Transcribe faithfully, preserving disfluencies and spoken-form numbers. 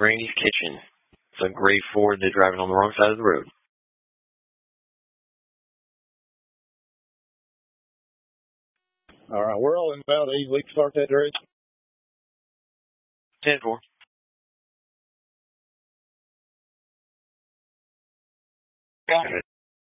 Granny's Kitchen. It's a gray Ford. They're driving on the wrong side of the road. All right, we're all in about eight. We can start that race. ten four. Got it.